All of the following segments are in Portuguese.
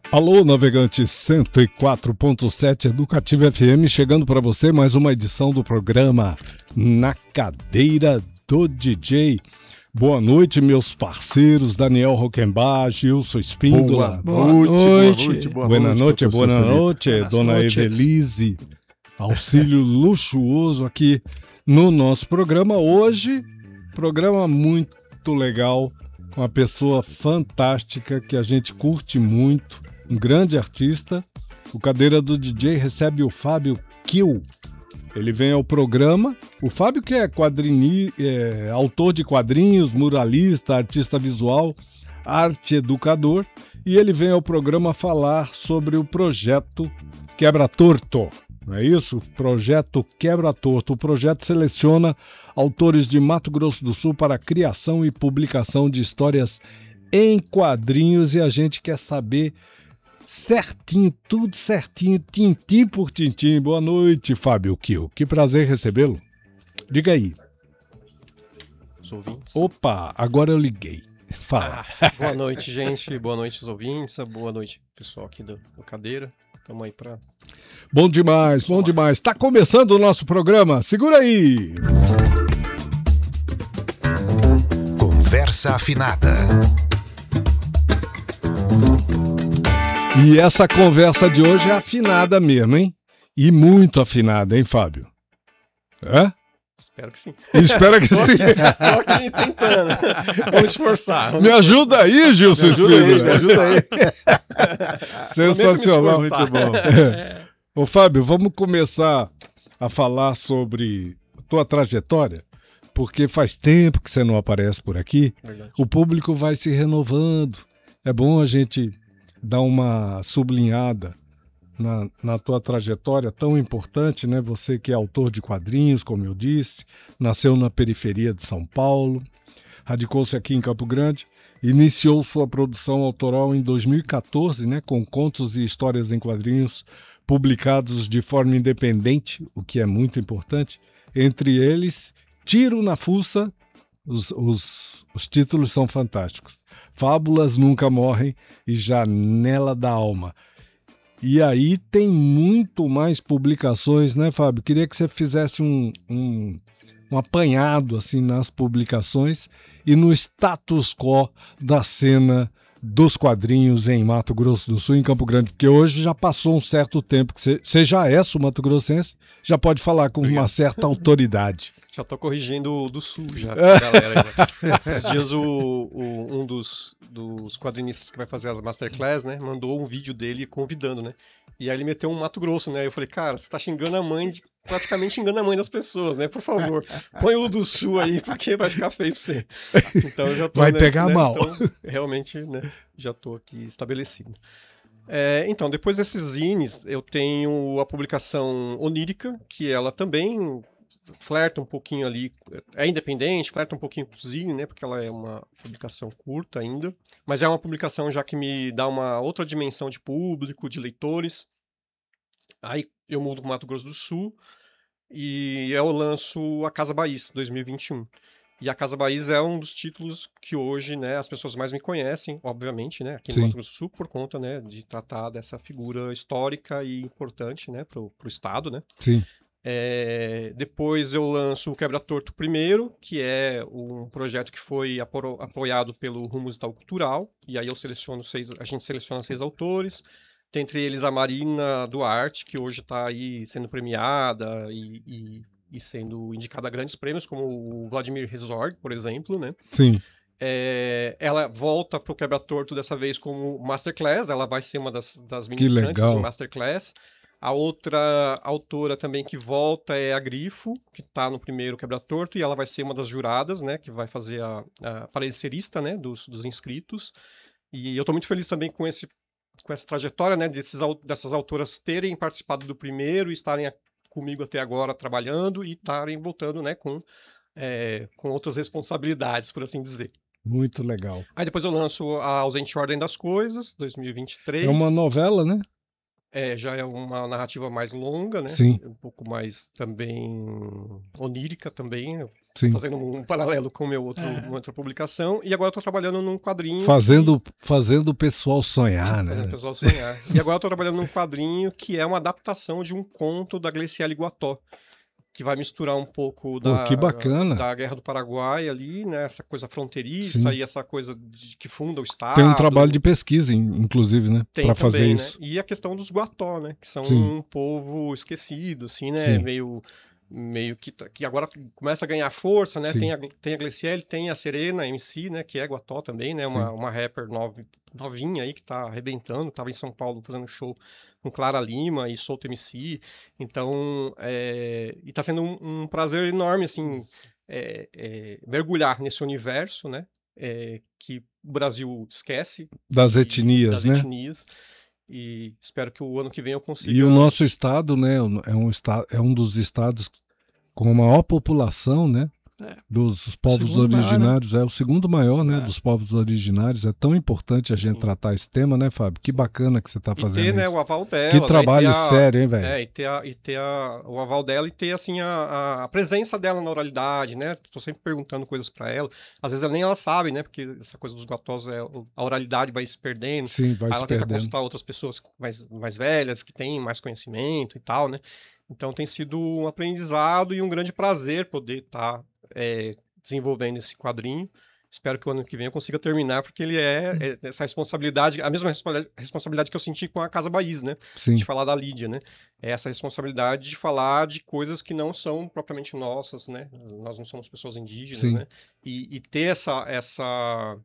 Alô, navegante 104.7 Educativa FM, chegando para você mais uma edição do programa Na Cadeira do DJ. Boa noite, meus parceiros, Daniel Rockenbach, Gilson Espíndola. Boa noite. Boa noite, dona Evelise. Auxílio luxuoso aqui no nosso programa. Hoje, programa muito legal, uma pessoa fantástica que a gente curte muito. Um grande artista. O Cadeira do DJ recebe o Fábio Kiel. Ele vem ao programa. O Fábio, que é autor de quadrinhos, muralista, artista visual, arte educador. E ele vem ao programa falar sobre o projeto Quebra Torto. Não é isso? Projeto Quebra Torto. O projeto seleciona autores de Mato Grosso do Sul para a criação e publicação de histórias em quadrinhos. E a gente quer saber certinho, tudo certinho, tintim por tintim. Boa noite, Fábio Kiel. Que prazer recebê-lo. Diga aí. Os ouvintes. Opa, agora eu liguei. Fala. Boa noite, gente. Boa noite, os ouvintes. Boa noite, pessoal aqui do Cadeira. Tamo aí pra... Bom demais, bom demais. Tá começando o nosso programa. Segura aí. Conversa afinada. E essa conversa de hoje é afinada mesmo, hein? E muito afinada, hein, Fábio? É? Espero que sim. Espero que sim. Tô aqui tentando. Vamos esforçar. Me ajuda aí, Gilson Espírito. Me ajuda aí. Sensacional, muito bom. Ô, Fábio, vamos começar a falar sobre tua trajetória, porque faz tempo que você não aparece por aqui. Verdade. O público vai se renovando. É bom a gente dar uma sublinhada na tua trajetória tão importante, né? Você que é autor de quadrinhos, como eu disse, nasceu na periferia de São Paulo, radicou-se aqui em Campo Grande, iniciou sua produção autoral em 2014, né? Com contos e histórias em quadrinhos publicados de forma independente, o que é muito importante. Entre eles, Tiro na Fuça, os títulos são fantásticos. Fábulas Nunca Morrem e Janela da Alma. E aí tem muito mais publicações, né, Fábio? Queria que você fizesse um apanhado assim, nas publicações e no status quo da cena dos quadrinhos em Mato Grosso do Sul, em Campo Grande, porque hoje já passou um certo tempo que você já é sul-mato-grossense, já pode falar com uma certa autoridade. Já tô corrigindo o do Sul já, galera. Esses dias um dos quadrinistas que vai fazer as Masterclass, né, mandou um vídeo dele convidando, né? E aí ele meteu um Mato Grosso, né? Eu falei, cara, você tá xingando a mãe, praticamente xingando a mãe das pessoas, né? Por favor, põe o do Sul aí, porque vai ficar feio pra você. Então eu já tô vai nessa, pegar né? mal. Então, realmente, né, já tô aqui estabelecido. Então, depois desses zines, eu tenho a publicação Onírica, que ela também flerta um pouquinho ali, é independente, flerta um pouquinho com o zine, né, porque ela é uma publicação curta ainda, mas é uma publicação já que me dá uma outra dimensão de público, de leitores. Aí eu mudo para o Mato Grosso do Sul e eu lanço a Casa Baís 2021. E a Casa Baís é um dos títulos que hoje, né, as pessoas mais me conhecem, obviamente, né, aqui no Mato Grosso do Sul, por conta, né, de tratar dessa figura histórica e importante, né, pro Estado, né. Sim. Depois eu lanço o Quebra Torto primeiro, que é um projeto que foi apoiado pelo Rumo Musical Cultural, e aí a gente seleciona 6 autores, dentre eles a Marina Duarte, que hoje está aí sendo premiada e sendo indicada a grandes prêmios, como o Vladimir Herzog, por exemplo, né? Sim. Ela volta para o Quebra Torto dessa vez como Masterclass, ela vai ser uma das ministrantes em Masterclass. A outra autora também que volta é a Grifo, que está no primeiro Quebra Torto, e ela vai ser uma das juradas, né, que vai fazer a parecerista, né, dos inscritos. E eu estou muito feliz também com essa trajetória, né, dessas autoras terem participado do primeiro e estarem comigo até agora trabalhando e estarem voltando, né, com outras responsabilidades, por assim dizer. Muito legal. Aí depois eu lanço a Ausente Ordem das Coisas, 2023. É uma novela, né? Já é uma narrativa mais longa, né? Sim. Um pouco mais também onírica também, Sim. fazendo um paralelo com minha outra publicação. E agora eu tô trabalhando num quadrinho... Fazendo o pessoal sonhar, né? Fazendo o pessoal sonhar. E agora eu tô trabalhando num quadrinho que é uma adaptação de um conto da Graciela Iguató, que vai misturar um pouco que bacana. da Guerra do Paraguai ali, né? Essa coisa fronteiriça. Sim. E essa coisa que funda o Estado. Tem um trabalho de pesquisa, inclusive, né? Para fazer isso. Né? E a questão dos Guató, né? Que são um povo esquecido, assim, né? Sim. Meio que agora começa a ganhar força, né? Tem a Gleciele, tem a Serena MC, né? Que é Guató também, né? Uma rapper novinha aí que tá arrebentando, tava em São Paulo fazendo show com Clara Lima e Solto MC. Então, e tá sendo um prazer enorme, assim, mergulhar nesse universo, né? Que o Brasil esquece. Das etnias, né? E espero que o ano que vem eu consiga... E o nosso estado, né, é um dos estados com a maior população, né, dos povos originários, maior, né? É o segundo maior, né, dos povos originários. É tão importante a gente tratar esse tema, né, Fábio? Que bacana que você está fazendo isso. E ter, né, o aval dela. Que trabalho sério, hein, velho? E ter o aval dela e ter, assim, a presença dela na oralidade, né? Estou sempre perguntando coisas para ela. Às vezes nem ela sabe, né? Porque essa coisa dos guatós, a oralidade vai se perdendo. Sim, vai se perdendo. Ela tenta consultar outras pessoas mais velhas, que têm mais conhecimento e tal, né? Então tem sido um aprendizado e um grande prazer poder estar desenvolvendo esse quadrinho. Espero que o ano que vem eu consiga terminar, porque ele essa responsabilidade, a mesma responsabilidade que eu senti com a Casa Baís, né? Sim. De falar da Lídia, né? É essa responsabilidade de falar de coisas que não são propriamente nossas, né? Nós não somos pessoas indígenas, Sim. né? E ter essa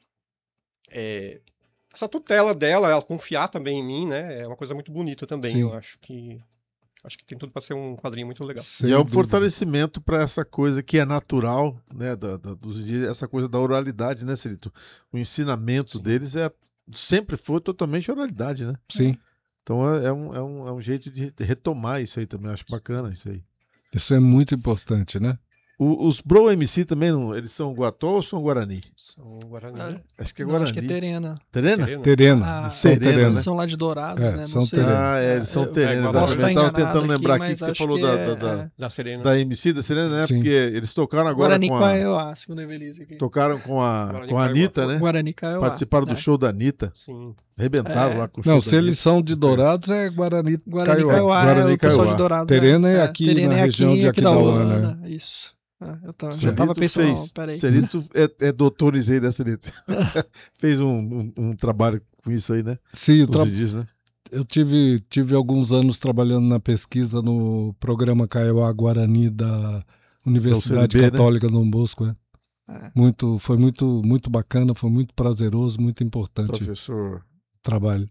tutela dela, ela confiar também em mim, né? É uma coisa muito bonita também. Sim. Eu acho que tem tudo para ser um quadrinho muito legal. E é um fortalecimento para essa coisa que é natural, né, dos indígenas, essa coisa da oralidade, né, Celito? O ensinamento deles sempre foi totalmente oralidade, né? Sim. Então é um jeito de retomar isso aí também. Eu acho bacana isso aí. Isso é muito importante, né? Os Bro MC também, eles são Guató ou são Guarani? São Guarani. Acho que é Guarani. Acho que é Terena. Terena. Terena, né? São lá de Dourados, né? São Terena. Eles são Terena. Eu estava tentando lembrar aqui que você falou da Serena. Da MC da Serena, né? Sim. Porque eles tocaram agora Guarani com Kaiowá, segundo a Evelise aqui. Tocaram com a Anitta, né? Guarani Kaiowá. Participaram do show da Anitta. Sim. Arrebentaram lá com o show Não, da se eles são de Dourados, é Guarani Kaiowá. Guarani o pessoal de Dourados. Terena é aqui na região de Aquidauana. Isso. Eu já estava pensando, peraí. Celito é doutor em né, Celito? Fez um trabalho com isso aí, né? Sim, né? Eu tive alguns anos trabalhando na pesquisa no programa Kaiowá Guarani da Universidade CLB, Católica Dom Bosco. Foi muito bacana, foi muito prazeroso, muito importante. Professor. Trabalho.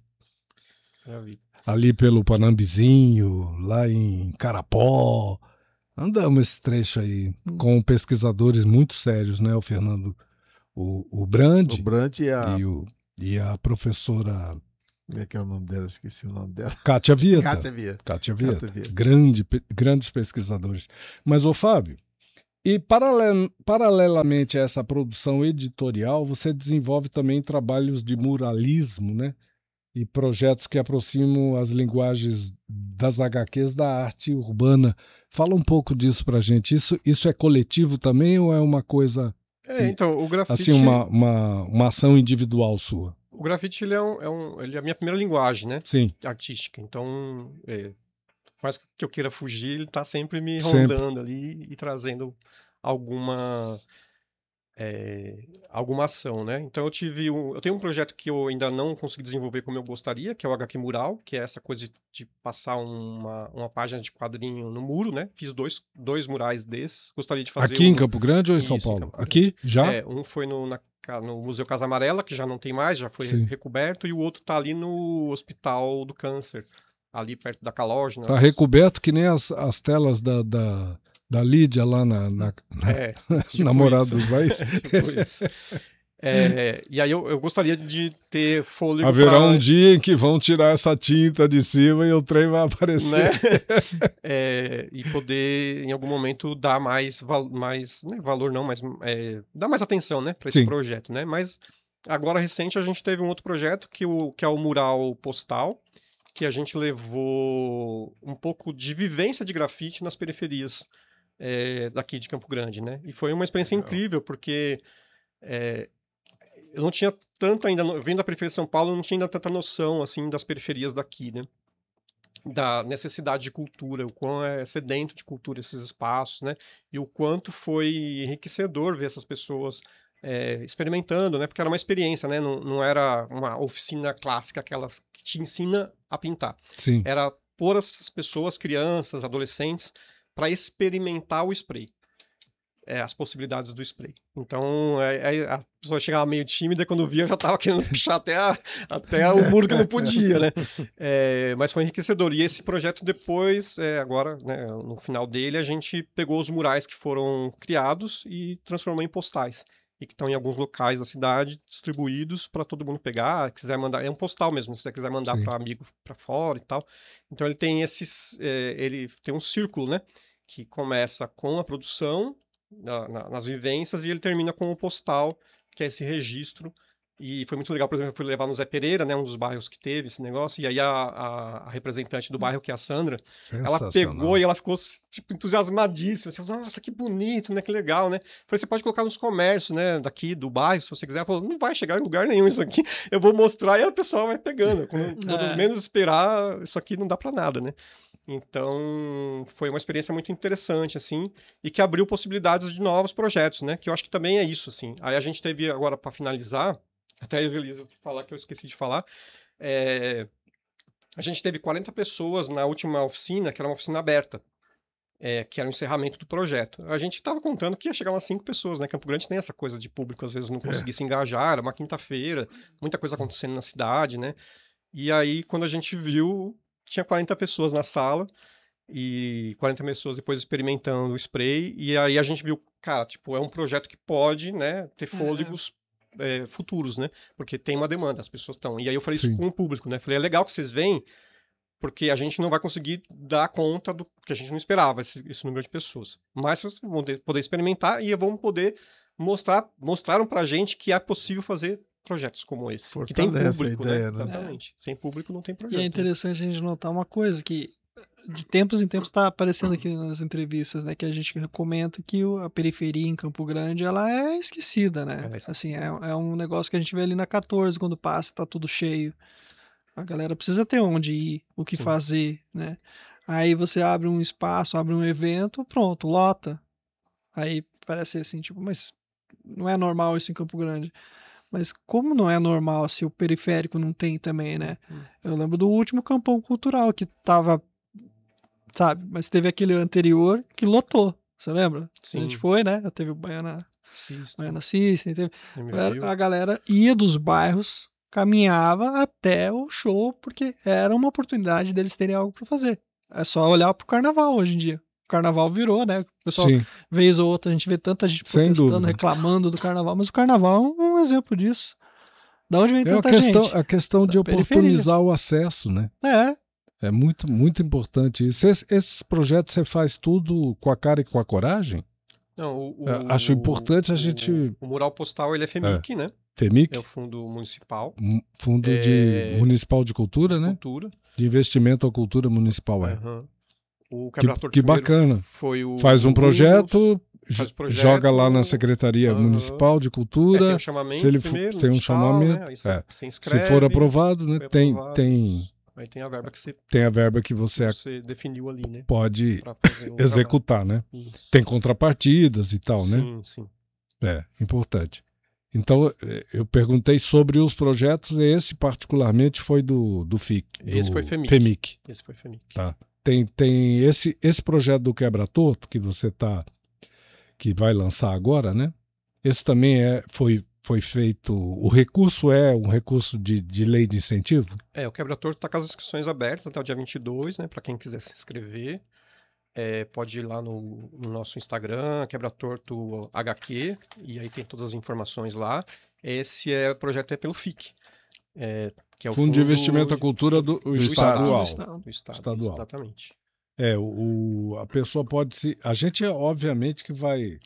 Ali pelo Panambizinho, lá em Carapó. Andamos esse trecho aí com pesquisadores muito sérios, né? O Fernando, o Brandi. O Brandi e a professora... Como é que é o nome dela? Esqueci o nome dela. Kátia Vieta. Kátia Vieta. Grandes pesquisadores. Mas, ô Fábio, e paralelamente a essa produção editorial, você desenvolve também trabalhos de muralismo, né? E projetos que aproximam as linguagens das HQs da arte urbana. Fala um pouco disso pra gente. Isso é coletivo também ou é uma coisa... Então, o grafite... Assim, uma ação individual sua? O grafite, ele é a minha primeira linguagem, né? Sim. Artística. Então, por mais que eu queira fugir, ele tá sempre me rondando ali e trazendo alguma ação, né? Então eu tenho um projeto que eu ainda não consegui desenvolver como eu gostaria, que é o HQ Mural, que é essa coisa de passar uma página de quadrinho no muro, né? Fiz dois murais desses, gostaria de fazer... Aqui em Campo Grande ou em São Paulo? Aqui? Já? Um foi no Museu Casa Amarela, que já não tem mais, já foi recoberto, e o outro tá ali no Hospital do Câncer, ali perto da Calógena. Tá recoberto que nem as telas da Lídia lá na tipo Namorada dos Baís. Tipo isso. E aí eu gostaria de ter fôlego. Haverá um dia em que vão tirar essa tinta de cima e o trem vai aparecer. Né? E poder, em algum momento, dar mais valor, não, mas dar mais atenção, né, para esse projeto. Né? Mas agora, recente, a gente teve um outro projeto que é o mural postal, que a gente levou um pouco de vivência de grafite nas periferias daqui de Campo Grande, né? E foi uma experiência incrível, porque eu não tinha tanto ainda, vindo da periferia de São Paulo, eu não tinha ainda tanta noção, assim, das periferias daqui, né? Da necessidade de cultura, o quão é sedento de cultura esses espaços, né? E o quanto foi enriquecedor ver essas pessoas experimentando, né? Porque era uma experiência, né? Não era uma oficina clássica, aquelas que te ensina a pintar. Sim. Era pôr as pessoas, crianças, adolescentes, para experimentar o spray. As possibilidades do spray. Então, a pessoa chegava meio tímida, quando via, já estava querendo puxar até o muro que não podia, né? Mas foi enriquecedor. E esse projeto depois, agora, né, no final dele, a gente pegou os murais que foram criados e transformou em postais. E que estão em alguns locais da cidade, distribuídos para todo mundo pegar, quiser mandar, é um postal mesmo, se você quiser mandar para amigo para fora e tal. Então ele tem ele tem um círculo, né, que começa com a produção, nas vivências, e ele termina com o postal, que é esse registro. E foi muito legal, por exemplo, eu fui levar no Zé Pereira, né, um dos bairros que teve esse negócio, e aí a representante do bairro, que é a Sandra, ela pegou e ela ficou, tipo, entusiasmadíssima, assim, nossa, que bonito, né, que legal, né. Falei, você pode colocar nos comércios, né, daqui do bairro, se você quiser. Ela falou, não vai chegar em lugar nenhum isso aqui, eu vou mostrar e o pessoal vai pegando. Quando menos esperar, isso aqui não dá pra nada, né. Então, foi uma experiência muito interessante, assim, e que abriu possibilidades de novos projetos, né, que eu acho que também é isso, assim. Aí a gente teve, agora, para finalizar, até a Evelisa falar que eu esqueci de falar, a gente teve 40 pessoas na última oficina, que era uma oficina aberta, que era o encerramento do projeto. A gente estava contando que ia chegar umas 5 pessoas, né? Campo Grande tem essa coisa de público, às vezes não conseguir se engajar, era uma quinta-feira, muita coisa acontecendo na cidade, né? E aí, quando a gente viu, tinha 40 pessoas na sala, e 40 pessoas depois experimentando o spray, e aí a gente viu, cara, tipo, é um projeto que pode, né, ter fôlegos futuros, né? Porque tem uma demanda, as pessoas estão. E aí eu falei isso com o público, né? Falei, é legal que vocês vêm, porque a gente não vai conseguir dar conta do que a gente não esperava, esse número de pessoas. Mas vocês vão poder experimentar e vão poder mostraram pra gente que é possível fazer projetos como esse. Fortalece que tem público, a ideia, né? Exatamente. Sem público não tem projeto. E é interessante a gente notar uma coisa, que de tempos em tempos está aparecendo aqui nas entrevistas, né, que a gente comenta que a periferia em Campo Grande, ela é esquecida, né? Assim, é um negócio que a gente vê ali na 14, quando passa, tá tudo cheio. A galera precisa ter onde ir, o que fazer, né? Aí você abre um espaço, abre um evento, pronto, lota. Aí parece assim, tipo, mas não é normal isso em Campo Grande. Mas como não é normal se o periférico não tem também, né? Eu lembro do último Campão Cultural, que tava, sabe? Mas teve aquele anterior que lotou, você lembra? Sim. A gente foi, né? Teve o Baiana System, a galera ia dos bairros, caminhava até o show, porque era uma oportunidade deles terem algo para fazer. É só olhar pro carnaval hoje em dia. O carnaval virou, né? O pessoal, vez ou outra, a gente vê tanta gente protestando, reclamando do carnaval, mas o carnaval é um exemplo disso. Da onde vem tanta gente? A questão de oportunizar o acesso, né? É muito, muito importante isso. Esses projetos você faz tudo com a cara e com a coragem? Não, acho importante a gente... O mural postal, ele é FEMIC, né? FEMIC? É o Fundo Municipal. Fundo Municipal de Cultura, né? De Investimento à Cultura Municipal, O Quebra-Torto que bacana. Faz um projeto, joga lá na Secretaria Municipal de Cultura. Tem um chamamento se ele primeiro, tem um chamamento, né? Você inscreve, se for aprovado, né? Aí tem a verba que você definiu ali, né? Pode executar, né? Isso. Tem contrapartidas e tal, né? Sim. Importante. Então, eu perguntei sobre os projetos, e esse particularmente foi do FIC. Esse foi FEMIC. Esse foi FEMIC. Tá. Tem esse projeto do Quebra-Torto que você que vai lançar agora, né? Esse também foi feito. O recurso é um recurso de lei de incentivo? O Quebra-Torto está com as inscrições abertas até o dia 22, né? Para quem quiser se inscrever. Pode ir lá no nosso Instagram, Quebra-Torto HQ, e aí tem todas as informações lá. Esse projeto é pelo FIC. Que é o Fundo de Investimento à Cultura do Estadual. Do Estado, exatamente. A pessoa pode se... A gente, obviamente, que vai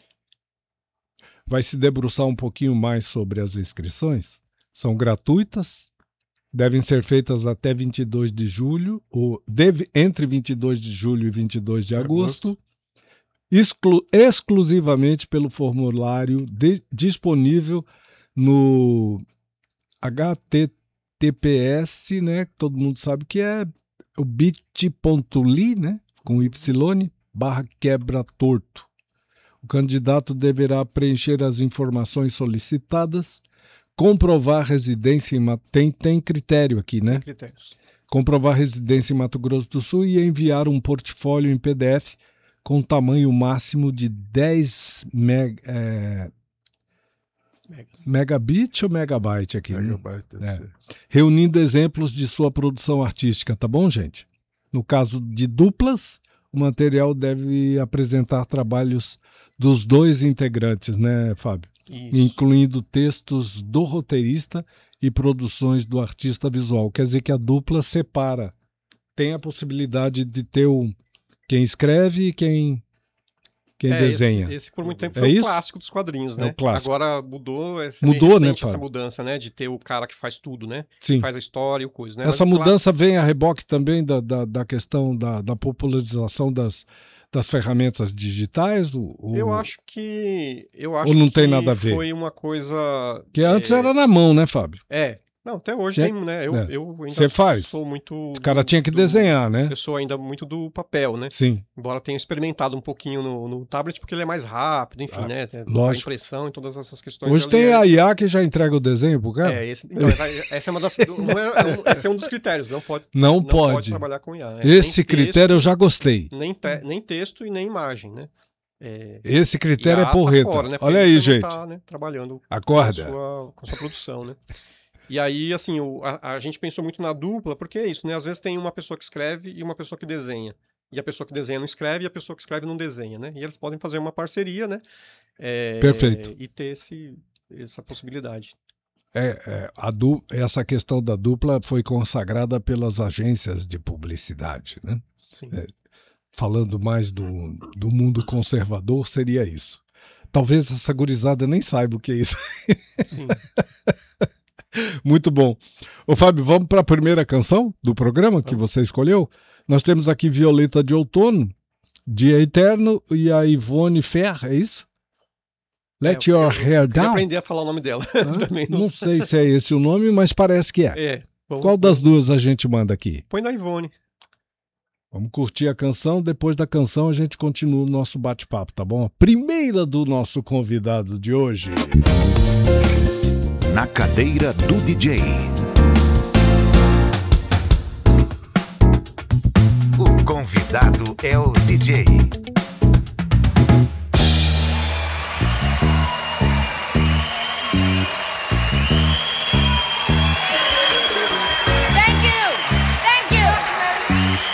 se debruçar um pouquinho mais sobre as inscrições. São gratuitas, devem ser feitas até 22 de julho, ou entre 22 de julho e 22 de agosto, exclusivamente pelo formulário disponível no HTTPS, né, que todo mundo sabe que é o bit.ly, né, com y/quebra-torto. O candidato deverá preencher as informações solicitadas, comprovar residência em tem critério aqui, né? Tem critérios. Comprovar residência em Mato Grosso do Sul e enviar um portfólio em PDF com tamanho máximo de 10 megabit ou megabyte aqui, Megabyte deve né? ser. Reunindo exemplos de sua produção artística, tá bom, gente? No caso de duplas, o material deve apresentar trabalhos dos 2 integrantes, né, Fábio? Isso. Incluindo textos do roteirista e produções do artista visual. Quer dizer que a dupla separa. Tem a possibilidade de ter quem escreve e quem desenha. Esse por muito tempo É foi isso? o clássico dos quadrinhos, né? É o clássico. Agora mudou, Mudou, né, recente essa Fábio? mudança, né? De ter o cara que faz tudo, né? Sim. Faz a história e o coisa, né? Essa Mas, mudança vem a reboque também da questão da popularização das ferramentas digitais? Eu acho que ou não tem nada a ver? Foi uma coisa... Que antes era na mão, né, Fábio? Não, até hoje tem, né? Eu ainda Você faz? sou muito... O cara tinha que desenhar, né? Eu sou ainda muito do papel, né? Sim. Embora tenha experimentado um pouquinho no tablet, porque ele é mais rápido, enfim, né? A lógico. impressão e todas essas questões. Hoje tem a IA que já entrega o desenho pro cara? Essa é uma das... esse é um dos critérios, não pode trabalhar com IA. Esse critério eu já gostei. Nem texto e nem imagem, né? Esse critério é porreta. Fora, né? Olha aí, você gente. não tá, né, trabalhando Acorda. com a sua produção, né? E aí, assim, a gente pensou muito na dupla, porque é isso, né? Às vezes tem uma pessoa que escreve e uma pessoa que desenha. E a pessoa que desenha não escreve e a pessoa que escreve não desenha, né? E eles podem fazer uma parceria, né? Perfeito. E ter essa possibilidade. Essa questão da dupla foi consagrada pelas agências de publicidade, né? Sim. Falando mais do mundo conservador, seria isso. Talvez essa gurizada nem saiba o que é isso. Sim. Muito bom. Ô Fábio, vamos para a primeira canção do programa que você escolheu? Nós temos aqui Violeta de Outono, Dia Eterno e a Ivone Fer, é isso? Let Your Hair Eu Down? aprender a falar o nome dela. Também não sei se é esse o nome, mas parece que é. Qual das duas a gente manda aqui? Põe da Ivone. Vamos curtir a canção, depois da canção a gente continua o nosso bate-papo, tá bom? A primeira do nosso convidado de hoje. Na cadeira do DJ. O convidado é o DJ.